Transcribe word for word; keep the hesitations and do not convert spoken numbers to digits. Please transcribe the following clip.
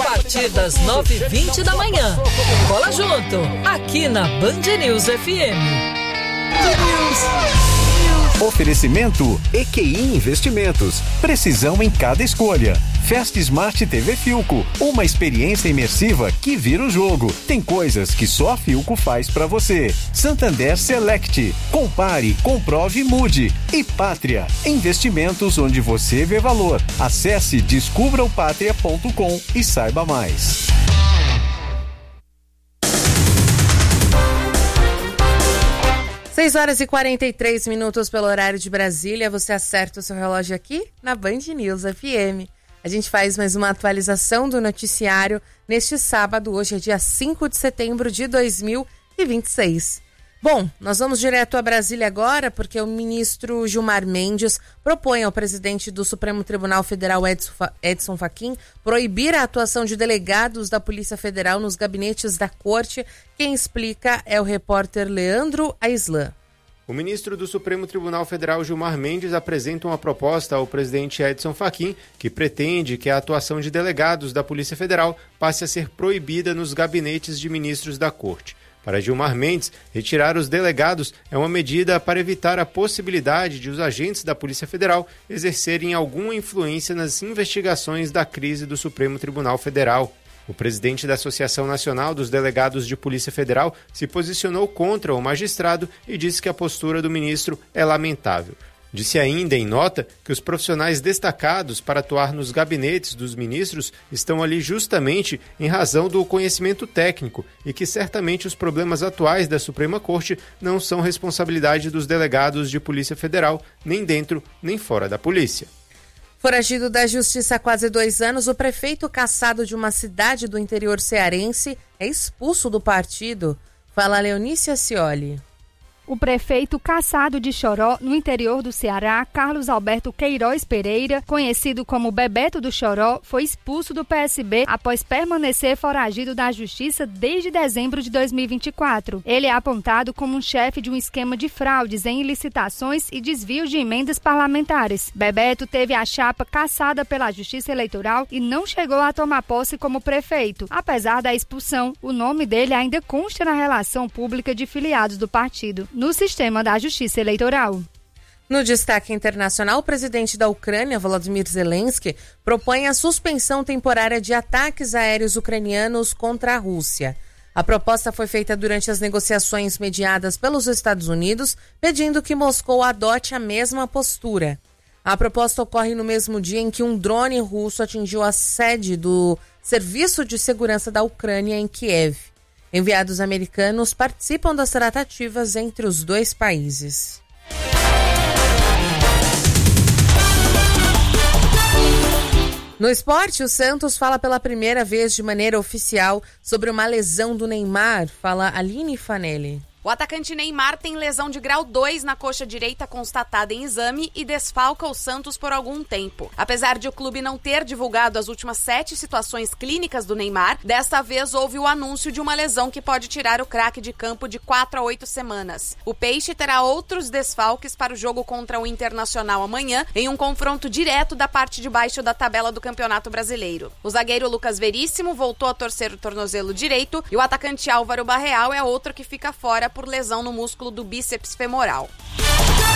partir das nove e vinte da manhã. Bola junto, aqui na Band News F M. Oferecimento E Q I Investimentos. Precisão em cada escolha. Fast Smart T V Filco. Uma experiência imersiva que vira o jogo. Tem coisas que só a Filco faz pra você. Santander Select. Compare, comprove e mude. E Pátria. Investimentos onde você vê valor. Acesse descubra o pátria ponto com e saiba mais. seis horas e quarenta e três minutos pelo horário de Brasília. Você acerta o seu relógio aqui na Band News F M. A gente faz mais uma atualização do noticiário neste sábado. Hoje é dia cinco de setembro de dois mil e vinte e seis. Bom, nós vamos direto a Brasília agora porque o ministro Gilmar Mendes propõe ao presidente do Supremo Tribunal Federal, Edson, Edson Fachin, proibir a atuação de delegados da Polícia Federal nos gabinetes da Corte. Quem explica é o repórter Leandro Aislan. O ministro do Supremo Tribunal Federal, Gilmar Mendes, apresenta uma proposta ao presidente Edson Fachin que pretende que a atuação de delegados da Polícia Federal passe a ser proibida nos gabinetes de ministros da Corte. Para Gilmar Mendes, retirar os delegados é uma medida para evitar a possibilidade de os agentes da Polícia Federal exercerem alguma influência nas investigações da crise do Supremo Tribunal Federal. O presidente da Associação Nacional dos Delegados de Polícia Federal se posicionou contra o magistrado e disse que a postura do ministro é lamentável. Disse ainda em nota que os profissionais destacados para atuar nos gabinetes dos ministros estão ali justamente em razão do conhecimento técnico e que certamente os problemas atuais da Suprema Corte não são responsabilidade dos delegados de Polícia Federal, nem dentro nem fora da polícia. Foragido da Justiça há quase dois anos, o prefeito cassado de uma cidade do interior cearense é expulso do partido. Fala Leonícia Scioli. O prefeito cassado de Choró, no interior do Ceará, Carlos Alberto Queiroz Pereira, conhecido como Bebeto do Choró, foi expulso do P S B após permanecer foragido da Justiça desde dezembro de dois mil e vinte e quatro. Ele é apontado como um chefe de um esquema de fraudes em licitações e desvio de emendas parlamentares. Bebeto teve a chapa cassada pela Justiça Eleitoral e não chegou a tomar posse como prefeito. Apesar da expulsão, o nome dele ainda consta na relação pública de filiados do partido no sistema da Justiça Eleitoral. No destaque internacional, o presidente da Ucrânia, Volodymyr Zelensky, propõe a suspensão temporária de ataques aéreos ucranianos contra a Rússia. A proposta foi feita durante as negociações mediadas pelos Estados Unidos, pedindo que Moscou adote a mesma postura. A proposta ocorre no mesmo dia em que um drone russo atingiu a sede do Serviço de Segurança da Ucrânia em Kiev. Enviados americanos participam das tratativas entre os dois países. No esporte, o Santos fala pela primeira vez de maneira oficial sobre uma lesão do Neymar. Fala Aline Fanelli. O atacante Neymar tem lesão de grau dois na coxa direita constatada em exame e desfalca o Santos por algum tempo. Apesar de o clube não ter divulgado as últimas sete situações clínicas do Neymar, desta vez houve o anúncio de uma lesão que pode tirar o craque de campo de quatro a oito semanas. O Peixe terá outros desfalques para o jogo contra o Internacional amanhã, em um confronto direto da parte de baixo da tabela do Campeonato Brasileiro. O zagueiro Lucas Veríssimo voltou a torcer o tornozelo direito e o atacante Álvaro Barreal é outro que fica fora por lesão no músculo do bíceps femoral.